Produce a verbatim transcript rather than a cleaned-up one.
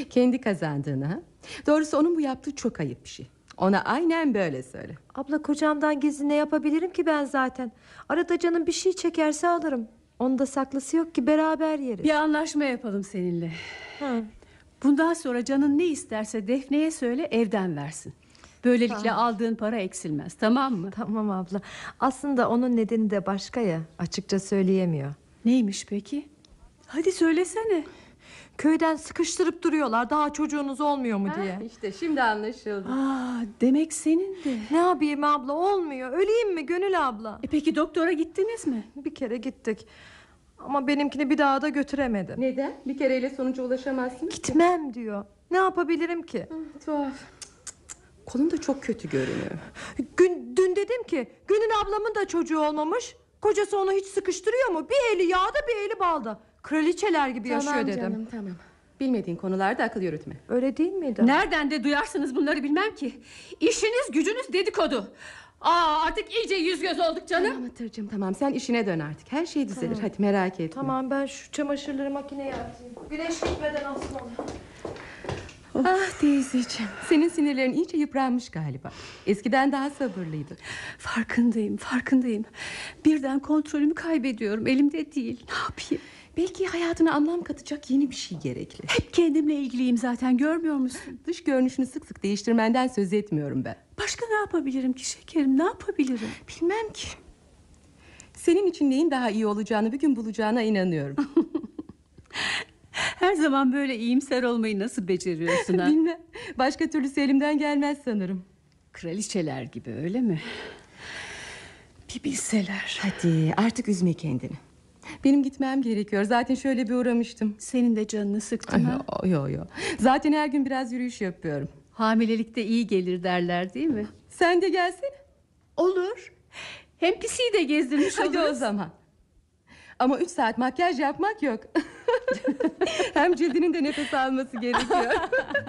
Kendi kazandığını ha? Doğrusu onun bu yaptığı çok ayıp bir şey. Ona aynen böyle söyle. Abla, kocamdan gizli ne yapabilirim ki ben zaten? Arada canım bir şey çekerse alırım. Onda saklısı yok ki, beraber yeriz. Bir anlaşma yapalım seninle. Ha. Bundan sonra canın ne isterse Defne'ye söyle, evden versin. Böylelikle Tamam. aldığın para eksilmez, tamam mı? Tamam abla. Aslında onun nedeni de başka ya. Açıkça söyleyemiyor. Neymiş peki? Hadi söylesene. Köyden sıkıştırıp duruyorlar, daha çocuğunuz olmuyor mu diye. İşte şimdi anlaşıldı. Aa, demek senin de. Ne yapayım abla, olmuyor. Öleyim mi Gönül abla? E peki doktora gittiniz mi? Bir kere gittik. Ama benimkini bir daha da götüremedim. Neden? Bir kereyle sonuca ulaşamazsın. Gitmem diyor. Ne yapabilirim ki? Hı, tuhaf. Kolun da çok kötü görünüyor. Gün, dün dedim ki Gönül ablamın da çocuğu olmamış. Kocası onu hiç sıkıştırıyor mu? Bir eli yağda, bir eli balda. Kraliçeler gibi Tamam yaşıyor dedim. canım, tamam. Bilmediğin konularda akıl yürütme. Öyle değil miydi? Nereden de duyarsınız bunları bilmem ki. İşiniz gücünüz dedikodu. Aa, artık iyice yüz göz olduk canım. Tamam Hatırcığım, tamam, sen işine dön artık. Her şey düzelir, tamam. Hadi merak etme. Tamam, ben şu çamaşırları makineye atayım. Güneş gitmeden asmalı. Ah teyzeciğim, senin sinirlerin iyice yıpranmış galiba. Eskiden daha sabırlıydı. Farkındayım, farkındayım. Birden kontrolümü kaybediyorum, elimde değil. Ne yapayım? Belki hayatına anlam katacak yeni bir şey gerekli. Hep kendimle ilgiliyim zaten, görmüyor musun? Dış görünüşünü sık sık değiştirmenden söz etmiyorum ben. Başka ne yapabilirim ki şekerim, ne yapabilirim? Bilmem ki. Senin için neyin daha iyi olacağını bir gün bulacağına inanıyorum. Her zaman böyle iyimser olmayı nasıl beceriyorsun ha? Bilmem, başka türlüsü elimden gelmez sanırım. Kraliçeler gibi, öyle mi? Bir bilseler. Hadi artık üzme kendini. Benim gitmem gerekiyor. Zaten şöyle bir uğramıştım. Senin de canını sıktın ha? Yok yok. Zaten her gün biraz yürüyüş yapıyorum. Hamilelikte iyi gelir derler, değil mi? Sen de gelsene. Olur. Hem pisiyi de gezdirmiş Hadi oluruz. o zaman. Ama üç saat makyaj yapmak yok. Hem cildinin de nefes alması gerekiyor.